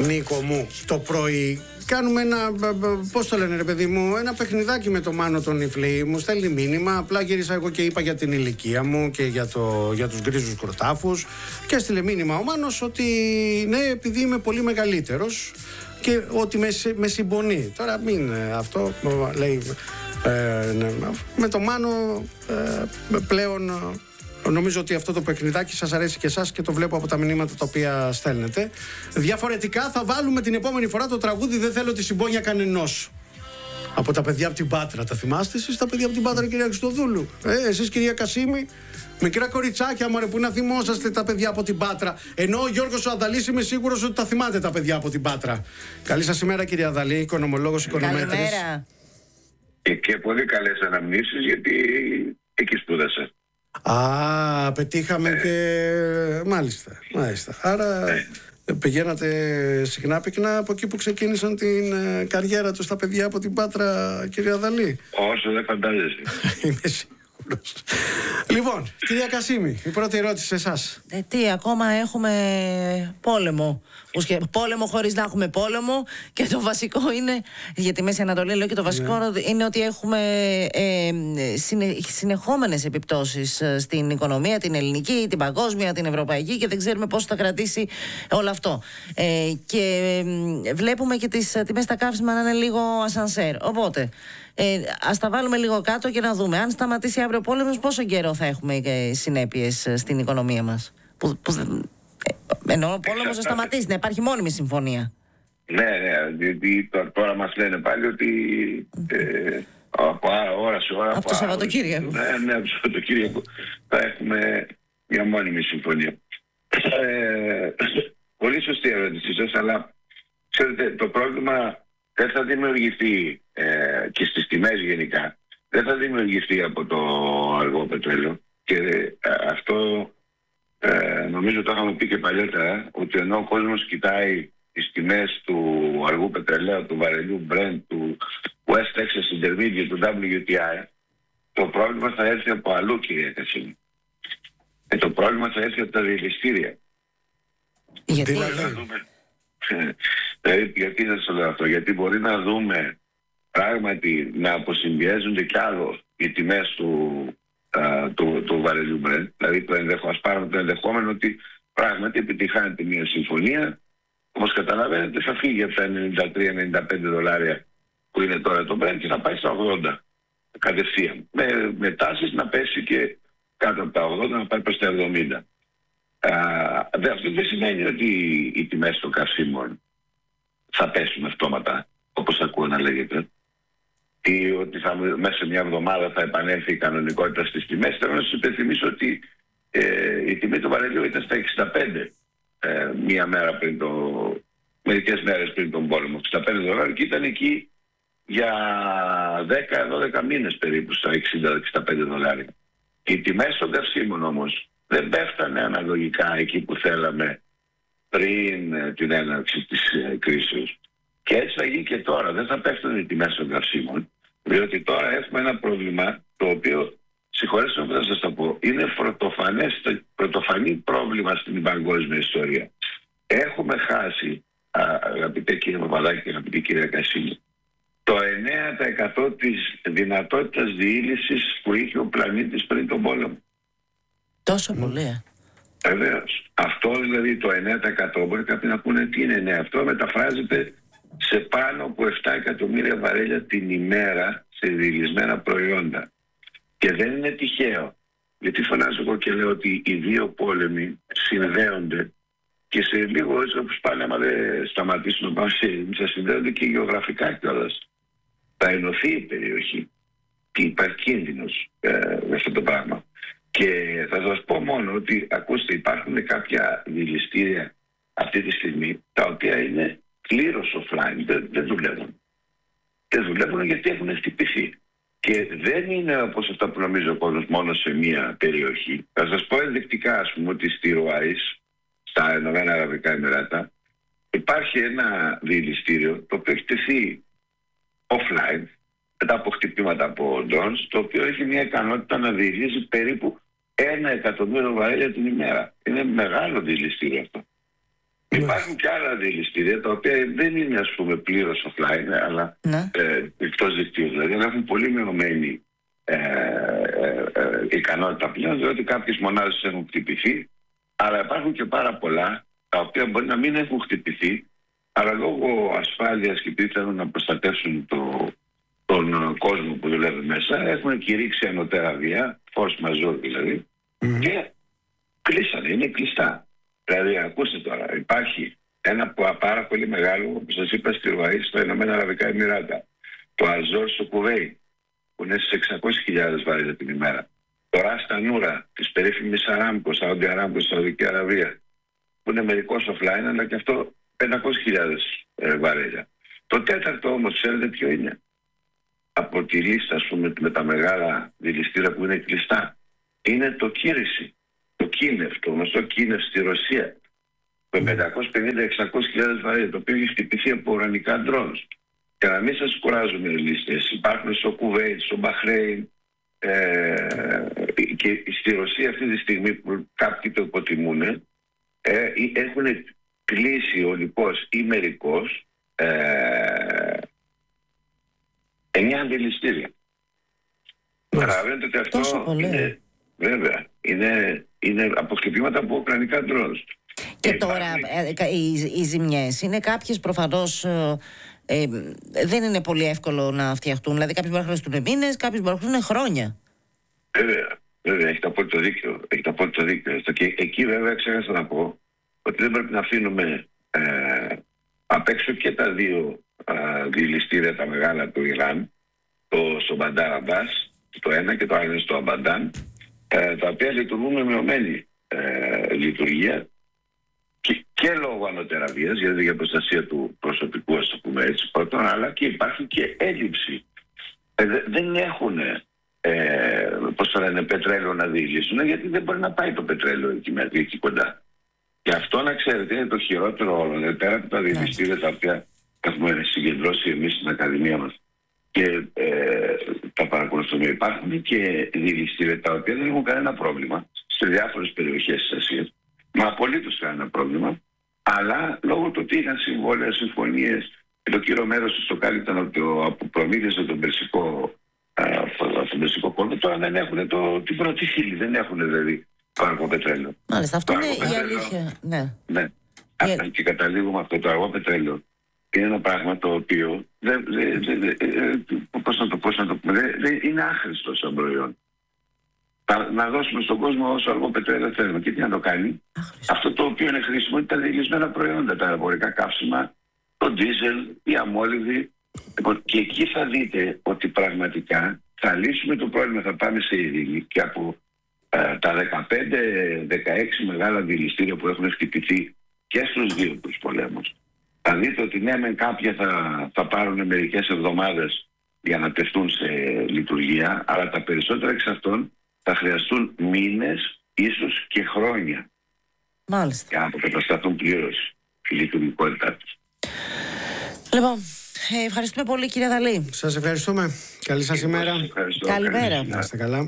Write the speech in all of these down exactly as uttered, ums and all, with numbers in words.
Νίκο μου, το πρωί κάνουμε ένα, πώς το λένε ρε παιδί μου, ένα παιχνιδάκι με το Μάνο τον Ιφλή. Μου στέλνει μήνυμα, απλά γύρισα εγώ και είπα για την ηλικία μου και για, το, για τους γκρίζους κροτάφους. Και έστειλε μήνυμα ο Μάνος ότι ναι, επειδή είμαι πολύ μεγαλύτερος και ότι με, με συμπονεί. Τώρα μην αυτό, λέει, ε, ναι, με το Μάνο ε, πλέον... Νομίζω ότι αυτό το παιχνιδάκι σας αρέσει και εσάς και το βλέπω από τα μηνύματα τα οποία στέλνετε. Διαφορετικά θα βάλουμε την επόμενη φορά το τραγούδι «Δεν θέλω τη συμπόνια κανενός». Από τα παιδιά από την Πάτρα. Τα θυμάστε εσείς τα παιδιά από την Πάτρα, κυρία Χριστοδούλου? Ε, εσείς κυρία Κασίμη? Μικρά κοριτσάκια μωρέ, που να θυμόσαστε τα παιδιά από την Πάτρα. Ενώ ο Γιώργος ο Αδαλής είμαι σίγουρος ότι τα θυμάται τα παιδιά από την Πάτρα. Καλή σας ημέρα κυρία Αδαλή, οικονομολόγος, οικονομέτρης. Καλημέρα. Και, και πολύ καλές αναμνήσεις γιατί εκεί σπούδασα. Α, πετύχαμε ε. και... Μάλιστα, μάλιστα. Άρα ε. πηγαίνατε συχνά πυκνά από εκεί που ξεκίνησαν την ε, καριέρα τους τα παιδιά από την Πάτρα, κυρία Δαλή? Όσο δεν φαντάζεσαι. Είμαι σίγουρος. Λοιπόν, κυρία Κασίμη, η πρώτη ερώτηση σε εσάς. Ε, τι, ακόμα έχουμε πόλεμο. Πόλεμο χωρίς να έχουμε πόλεμο. Και το βασικό είναι, για τη Μέση Ανατολή λέω, και το βασικό ναι. είναι ότι έχουμε ε, συνε, συνεχόμενες επιπτώσεις στην οικονομία, την ελληνική, την παγκόσμια, την ευρωπαϊκή, και δεν ξέρουμε πώς θα κρατήσει όλο αυτό. Ε, και ε, βλέπουμε και τις τιμές στα καύσιμα να είναι λίγο ασανσέρ. Οπότε ε, ας τα βάλουμε λίγο κάτω και να δούμε αν σταματήσει αύριο ο πόλεμος, πόσο καιρό θα έχουμε ε, συνέπειες στην οικονομία μας. Που, που, ε, ενώ ο πόλεμος θα σταματήσει, να υπάρχει μόνιμη συμφωνία. Ναι, ναι, διότι τώρα μας λένε πάλι ότι ε, από ώρα σε ώρα... Από το Σαββατοκύριακο. Ναι, ναι, από το Σαββατοκύριακο θα έχουμε μια μόνιμη συμφωνία. Ε, πολύ σωστή ερώτηση σας, αλλά ξέρετε, το πρόβλημα δεν θα δημιουργηθεί ε, και στις τιμές γενικά, δεν θα δημιουργηθεί από το αργό πετρέλαιο. Και ε, αυτό ε, νομίζω το είχαμε πει και παλιότερα, ότι ενώ ο κόσμος κοιτάει τις τιμές του αργού πετρελαίου, του βαρελιού Brent, του West Texas Intermediate, του ντάμπλιου τι άι, το πρόβλημα θα έρθει από αλλού, κυρία Κασίμη. Ε, το πρόβλημα θα έρθει από τα διελιστήρια. Γιατί, δηλαδή, γιατί να σας λέω αυτό? Γιατί μπορεί να δούμε πράγματι να αποσυνδυάζονται κι άλλο οι τιμές του, α, του, του βαρελιού Brent. Δηλαδή το ενδεχο, ας πάρουμε το ενδεχόμενο ότι πράγματι επιτυχάνεται μια συμφωνία, όπως καταλαβαίνετε θα φύγει από τα ενενήντα τρία ενενήντα πέντε δολάρια που είναι τώρα το Brent και θα πάει στα ογδόντα κατευθείαν. Με, με τάσεις να πέσει και κάτω από τα ογδόντα, να πάει προς τα εβδομήντα. Uh, αυτό δεν σημαίνει ότι οι τιμές των καυσίμων θα πέσουν αυτόματα, όπως ακούω να λέγεται, ή ότι θα, μέσα σε μια εβδομάδα θα επανέλθει η κανονικότητα στις τιμές. Θέλω να σας υπενθυμίσω ότι ε, η τιμή του βαρελιού ήταν στα εξήντα πέντε ε, μία μέρα πριν το, μερικές μέρες πριν τον πόλεμο, εξήντα πέντε δολάρια, και ήταν εκεί για δέκα δώδεκα μήνες περίπου στα εξήντα εξήντα πέντε δολάρια. Οι τιμές των καυσίμων όμως δεν πέφτανε αναλογικά εκεί που θέλαμε πριν την έναρξη της ε, κρίσης. Και έτσι θα γίνει και τώρα. Δεν θα πέφτουν οι τιμές των καυσίμων, διότι τώρα έχουμε ένα πρόβλημα το οποίο, συγχωρέστε μου που θα σας το πω, είναι πρωτοφανή πρόβλημα στην παγκόσμια ιστορία. Έχουμε χάσει, α, αγαπητέ κύριε Παπαδάκη και αγαπητή κυρία Κασίμη, το εννέα τοις εκατό της δυνατότητας διήλυσης που είχε ο πλανήτης πριν τον πόλεμο. Τόσο πολύ. Βεβαίως. Αυτό δηλαδή το εννέα τοις εκατό, μπορεί κάποιοι να πούνε τι είναι εννέα. Αυτό μεταφράζεται σε πάνω από επτά εκατομμύρια βαρέλια την ημέρα σε διηλυσμένα προϊόντα. Και δεν είναι τυχαίο. Γιατί φωνάζω εγώ και λέω ότι οι δύο πόλεμοι συνδέονται και σε λίγο έτσι όπως πάνε, άμα δεν σταματήσουν να πάνε, θα συνδέονται και γεωγραφικά κιόλας. Θα ενωθεί η περιοχή και υπάρχει κίνδυνος ε, με αυτό το πράγμα. Και θα σας πω μόνο ότι, ακούστε, υπάρχουν κάποια διελιστήρια αυτή τη στιγμή τα οποία είναι πλήρως offline, δεν, δεν δουλεύουν. Δεν δουλεύουν γιατί έχουν χτυπηθεί. Και δεν είναι όπως αυτά που νομίζει ο κόσμος μόνο σε μία περιοχή. Θα σας πω ενδεικτικά, ας πούμε, ότι στη Ρουάης, στα Ηνωμένα Αραβικά Εμιράτα, υπάρχει ένα διελιστήριο το οποίο έχει τεθεί offline μετά από χτυπήματα από drones, το οποίο έχει μια ικανότητα να διελύσει περίπου ένα εκατομμύριο βαρέλια την ημέρα. Είναι μεγάλο διελιστήριο αυτό. Υπάρχουν και άλλα δηληστήρια τα οποία δεν είναι, ας πούμε, πλήρως offline, αλλά ναι. ε, εκτός δικτύου, δηλαδή έχουν πολύ μειωμένη ε, ε, ε, ικανότητα πλέον, διότι κάποιες μονάδες έχουν χτυπηθεί, αλλά υπάρχουν και πάρα πολλά τα οποία μπορεί να μην έχουν χτυπηθεί, αλλά λόγω ασφάλειας και επειδή θέλουν να προστατεύσουν το, τον κόσμο που δουλεύει μέσα, έχουν κηρύξει ανωτέρα βία, force majeure δηλαδή, mm. και κλείσανε, είναι κλειστά. Δηλαδή, ακούστε τώρα, υπάρχει ένα πάρα πολύ μεγάλο, όπως σας είπα, στη Ρουαή, στα Ηνωμένα Αραβικά Εμιράτα. Το Αζόρ στο Κουβέιτ, που είναι στις εξακόσιες χιλιάδες βαρέλια την ημέρα. Το Ράστα Νούρα, της περίφημης Αράμκο, Σαούντι Αράμκο, Σαουδική Αραβία, που είναι μερικώς offline, αλλά και αυτό πεντακόσιες χιλιάδες ε, βαρέλια. Το τέταρτο όμως, ξέρετε ποιο είναι? Από τη λίστα, ας πούμε, με τα μεγάλα δηληστήρια που είναι κλειστά, είναι το Κύριση. Το Κίνευ, το γνωστό Κίνευ στη Ρωσία, με πεντακόσιες πενήντα με εξακόσιες χιλιάδες βαρέλια, το οποίο έχει χτυπηθεί από ουρανικά ντρόνς. Και να μην σας κουράζουμε οι λίστες, υπάρχουν στο Κουβέιτ, στο Μπαχρέιν, ε, και στη Ρωσία αυτή τη στιγμή που κάποιοι το υποτιμούν, ε, έχουν κλείσει ολικώς ή μερικώς ε, εννιά αντιληστήρια. Καταλαβαίνετε ότι αυτό είναι, βέβαια, είναι, είναι αποσκευήματα από ουκρανικά ντρόνς. Και, και τώρα ε, οι, οι ζημιές είναι κάποιες προφανώς ε, ε, δεν είναι πολύ εύκολο να φτιαχτούν. Δηλαδή κάποιες μπορεί να χρειαστούν μήνες, κάποιες μπορεί να χρειαστούν χρόνια. Βέβαια, βέβαια, έχετε απόλυτο δίκιο. Έχετε απόλυτο δίκιο. Και εκεί βέβαια ξέχασα να πω ότι δεν πρέπει να αφήνουμε ε, απ' έξω και τα δύο ε, δηληστήρια τα μεγάλα του Ιράν, το στο Μπαντάρ Αμπάς, το ένα και το άλλο στο Αμπαντάν, ε, τα οποία λειτουργούν με μειωμένη ε, λειτουργία και, και λόγω ανωτεραβίας, δηλαδή για προστασία του προσωπικού, ας το πούμε έτσι, πρώτον, αλλά και υπάρχει και έλλειψη. Ε, δεν έχουν ε, πώς το λένε, πετρέλαιο να διηλύσουν, γιατί δεν μπορεί να πάει το πετρέλαιο εκεί, εκεί κοντά. Και αυτό, να ξέρετε, είναι το χειρότερο όλο. Δηλαδή, πέρα από τα δηληστήρια τα οποία έχουμε συγκεντρώσει εμείς στην Ακαδημία μας και ε, τα παρακολουθούμε, υπάρχουν και δηληστήρια τα οποία δεν έχουν κανένα πρόβλημα σε διάφορες περιοχές της Ασίας, μα απολύτως κανένα πρόβλημα, αλλά λόγω του ότι είχαν συμβόλαια, συμφωνίες, και το κύριο μέρος τους το κάλυπταν από προμήθειες από τον Περσικό, τον Περσικό κόλπο, τώρα δεν έχουν το, την πρώτη φύλλη, δεν έχουν δηλαδή το αργό πετρέλαιο. Μάλιστα, αυτό είναι η αλήθεια. Ναι. Ναι. Yeah. Και καταλήγουμε αυτό το αργό πετρέλαιο. Είναι ένα πράγμα το οποίο δεν, δεν, δεν, δεν, πώς να το, πώς να το πούμε, δεν, δεν, είναι άχρηστο σαν προϊόν. Να δώσουμε στον κόσμο όσο αργό πετρέλαιο θέλουμε. Και τι να το κάνει? Άχρηστο. Αυτό το οποίο είναι χρήσιμο είναι τα διελισμένα προϊόντα, τα αεροπορικά καύσιμα, το ντίζελ, η αμόλυδη. Και εκεί θα δείτε ότι πραγματικά θα λύσουμε το πρόβλημα, θα πάμε σε ειρήνη και από ε, τα δεκαπέντε δεκαέξι μεγάλα δηληστήρια που έχουν χτυπηθεί και στους δύο τους πολέμους. Θα δείτε ότι ναι, μεν κάποια θα, θα πάρουν μερικές εβδομάδες για να τεθούν σε λειτουργία, αλλά τα περισσότερα εξ αυτών θα χρειαστούν μήνες, ίσως και χρόνια. Μάλιστα. Για να αποκατασταθούν πλήρως η λειτουργικότητά τους. Λοιπόν, ε, ευχαριστούμε πολύ, κύριε Δαλή. Σας ευχαριστούμε. Καλή σας ημέρα. Καλημέρα. Να είστε καλά.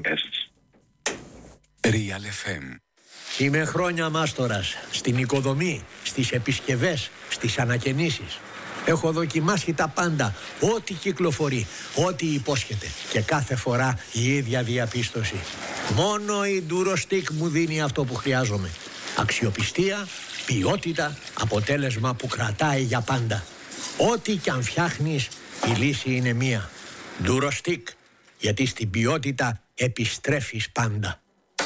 Real εφ εμ. Είμαι χρόνια μάστορας στην οικοδομή, στις επισκευές, στις ανακαινήσεις. Έχω δοκιμάσει τα πάντα, ό,τι κυκλοφορεί, ό,τι υπόσχεται. Και κάθε φορά η ίδια διαπίστωση. Μόνο η Durostix μου δίνει αυτό που χρειάζομαι. Αξιοπιστία, ποιότητα, αποτέλεσμα που κρατάει για πάντα. Ό,τι κι αν φτιάχνεις, η λύση είναι μία. Durostix, γιατί στην ποιότητα επιστρέφεις πάντα.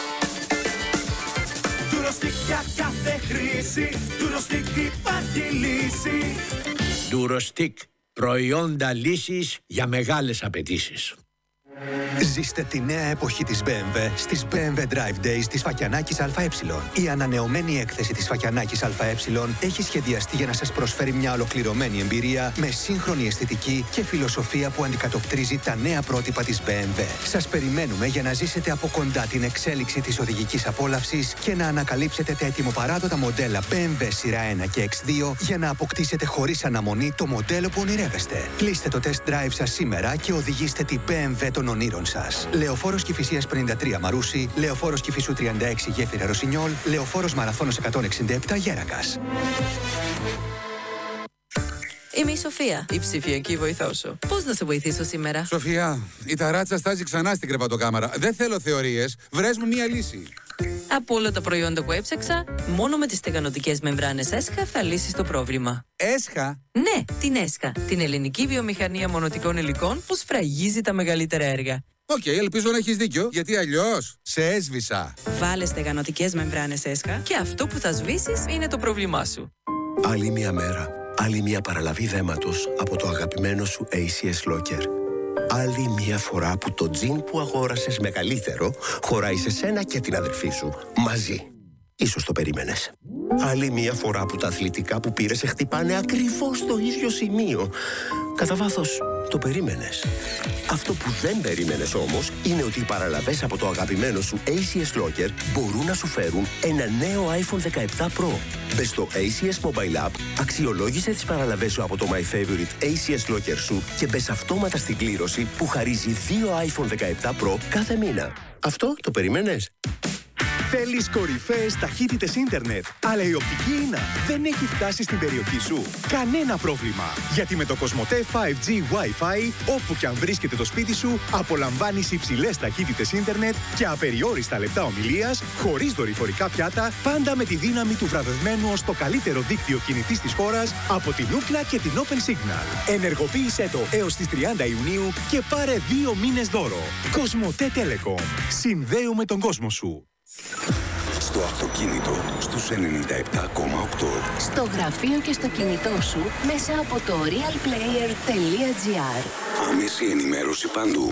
Durostix για κάθε χρήση, Durostix υπάρχει λύση. Durostix, προϊόντα λύσης για μεγάλες απαιτήσεις. Ζήστε τη νέα εποχή της μπι εμ ντάμπλιου στις μπι εμ ντάμπλιου Drive Days της Φακιανάκης ΑΕ. Η ανανεωμένη έκθεση της Φακιανάκης ΑΕ έχει σχεδιαστεί για να σας προσφέρει μια ολοκληρωμένη εμπειρία με σύγχρονη αισθητική και φιλοσοφία που αντικατοπτρίζει τα νέα πρότυπα της μπι εμ ντάμπλιου. Σας περιμένουμε για να ζήσετε από κοντά την εξέλιξη της οδηγικής απόλαυσης και να ανακαλύψετε τα ετοιμοπαράδοτα μοντέλα μπι εμ ντάμπλιου σειρά ένα και εξ δύο για να αποκτήσετε χωρίς αναμονή το μοντέλο που ονειρεύεστε. Κλείστε το test drive σας σήμερα και οδηγήστε την μπι εμ ντάμπλιου των των ονείρων σας. Λεωφόρος Κηφισίας πενήντα τρία Μαρούσι, Λεωφόρος Κηφισού τριάντα έξι Γέφυρα Ρωσινιόλ, Λεωφόρος Μαραθώνος εκατόν εξήντα επτά Γέρακας. Είμαι η Σοφία, η ψηφιακή βοηθό σου. Πώς να σε βοηθήσω σήμερα? Σοφία, η ταράτσα στάζει ξανά στην κρεβατοκάμαρα. Δεν θέλω θεωρίες. Βρες μου μία λύση. Από όλα τα προϊόντα που έψαξα, μόνο με τις στεγανοτικές μεμβράνες ΕΣΧΑ θα λύσεις το πρόβλημα. Έσχα. Ναι, την ΕΣΧΑ, την ελληνική βιομηχανία μονοτικών υλικών που σφραγίζει τα μεγαλύτερα έργα. Οκ, okay, ελπίζω να έχεις δίκιο, γιατί αλλιώς σε έσβησα. Βάλε στεγανοτικές μεμβράνες ΕΣΧΑ και αυτό που θα σβήσεις είναι το πρόβλημά σου. Άλλη μια μέρα, άλλη μια παραλαβή δέματος από το αγαπημένο σου έι σι ες Locker. Άλλη μια φορά που το τζιν που αγόρασες μεγαλύτερο χωράει σε σένα και την αδερφή σου μαζί. Ίσως το περίμενες. Άλλη μια φορά που τα αθλητικά που πήρες σε χτυπάνε ακριβώς στο ίδιο σημείο. Κατά βάθος, το περίμενες. Αυτό που δεν περίμενες όμως είναι ότι οι παραλαβές από το αγαπημένο σου έι σι ες Locker μπορούν να σου φέρουν ένα νέο άιφον δεκαεπτά Pro. Μπες στο έι σι ες Mobile App, αξιολόγησε τις παραλαβές σου από το My Favorite έι σι ες Locker σου και μπες αυτόματα στην κλήρωση που χαρίζει δύο άιφον δεκαεπτά Pro κάθε μήνα. Αυτό το περίμενες? Θέλεις κορυφαίες ταχύτητες ίντερνετ, αλλά η οπτική ίνα δεν έχει φτάσει στην περιοχή σου? Κανένα πρόβλημα, γιατί με το Κοσμοτέ φάιβ τζι Wi-Fi, όπου και αν βρίσκεται το σπίτι σου, απολαμβάνεις υψηλές ταχύτητες ίντερνετ και απεριόριστα λεπτά ομιλίας, χωρίς δορυφορικά πιάτα, πάντα με τη δύναμη του βραβευμένου ως το καλύτερο δίκτυο κινητής της χώρας από την Ookla και την Open Signal. Ενεργοποίησέ το έως τις τριάντα Ιουνίου και πάρε δύο μήνες δώρο. Κοσμοτέ Telecom. Συνδέουμε τον κόσμο σου. Στο αυτοκίνητο, στους ενενήντα επτά κόμμα οκτώ. Στο γραφείο και στο κινητό σου, μέσα από το realplayer τελεία gr. Άμεση ενημέρωση παντού.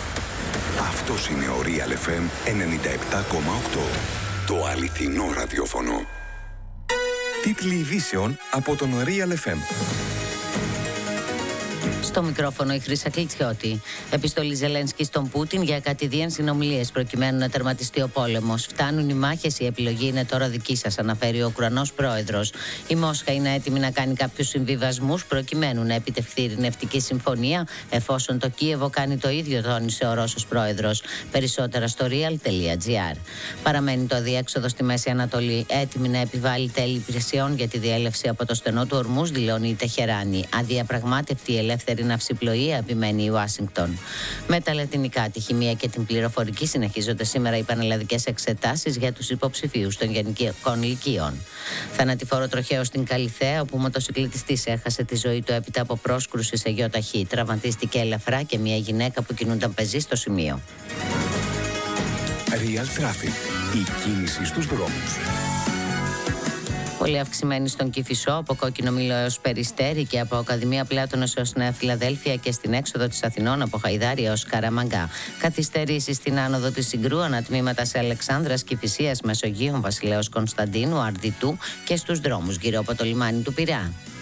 Αυτός είναι ο Real εφ εμ ενενήντα επτά κόμμα οκτώ. Το αληθινό ραδιόφωνο. Τίτλοι ειδήσεων από τον Real εφ εμ. Στο μικρόφωνο η Χρύσα Κλιτσιώτη. Επιστολή Ζελένσκι στον Πούτιν για κατηδίαν συνομιλίες προκειμένου να τερματιστεί ο πόλεμος. Φτάνουν οι μάχες, η επιλογή είναι τώρα δική σας, αναφέρει ο Ουκρανός πρόεδρος. Η Μόσχα είναι έτοιμη να κάνει κάποιους συμβιβασμούς προκειμένου να επιτευχθεί ειρηνευτική συμφωνία, εφόσον το Κίεβο κάνει το ίδιο, τόνισε ο Ρώσος πρόεδρος. Περισσότερα στο real τελεία gr. Παραμένει το αδιέξοδο στη Μέση Ανατολή, έτοιμη να επιβάλλει τέλη υπηρεσιών για τη διέλευση από το στενό του Ορμούζ, δηλώνει η Τεχεράνη. Αδιαπραγμάτευτη ελεύθερη ναυσιπλοεία, επιμένει η Ουάσιγκτον. Με τα λατινικά, τη χημεία και την πληροφορική συνεχίζονται σήμερα οι πανελλαδικές εξετάσεις για τους υποψηφίους των γενικών λυκείων. Θανατηφόρο τροχαίο στην Καλιθέα, όπου ο μοτοσυκλετιστής έχασε τη ζωή του έπειτα από πρόσκρουση σε γιοταχή. Τραυματίστηκε ελαφρά και μια γυναίκα που κινούνταν πεζή στο σημείο. Real Traffic. Η κίνηση στους δρόμους. Πολύ αυξημένη στον Κηφισό, από Κόκκινο Μήλο έως Περιστέρι και από Ακαδημία Πλάτωνος έως Νέα Φιλαδέλφια και στην έξοδο της Αθηνών από Χαϊδάρη έως Καραμαγκά. Καθυστερήσεις στην άνοδο της Συγκρού, ανατμήματα σε Αλεξάνδρας, Κηφισίας, Μεσογείων, Βασιλέως Κωνσταντίνου, Αρδιτού και στους δρόμους γύρω από το λιμάνι του Πειραιά.